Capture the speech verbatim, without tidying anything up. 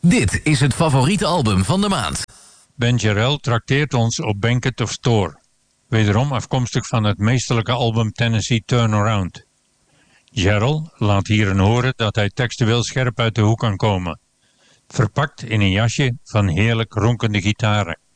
Dit is het favoriete album van de maand. Ben Jarrell trakteert ons op Banquet of Store. Wederom afkomstig van het meesterlijke album Tennessee Turnaround. Jarrell laat hierin horen dat hij textueel scherp uit de hoek kan komen. Verpakt in een jasje van heerlijk ronkende gitaren.